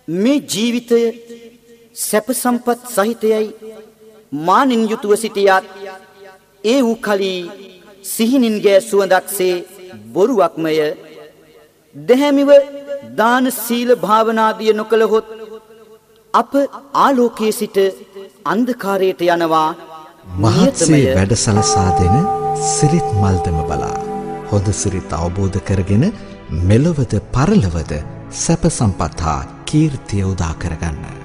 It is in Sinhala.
මේ ජීවිතය සැප සම්පත් සහිතයයි මානින් යුතුව සිටියත් ඒ වූ කලී සිහිනින්ගේ සුවඳක්සේ බොරුවක්මය. දැහැමිව දාන සීල භාවනාදිය නොකළහොත් අප ආලෝකයේ සිට අන්ධකාරයට යනවා. මහත්සේ වැඩසලසා දෙන සිරිත් මල්දම බලා හොඳ සිරිත් අවබෝධ කරගෙන මෙලොවද පරලොවද සැප සම්පත් හා කීර්තිය උදා කරගන්න.